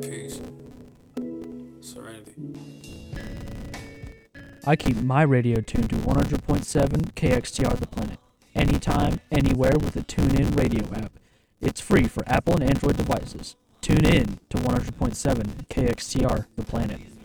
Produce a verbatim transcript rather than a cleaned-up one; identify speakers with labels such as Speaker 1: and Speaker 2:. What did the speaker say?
Speaker 1: Peace. Serenity.
Speaker 2: I keep my radio tuned to one hundred point seven K X T R The Planet. Anytime, anywhere with the TuneIn radio app. It's free for Apple and Android devices. Tune in to one hundred point seven K X T R The Planet.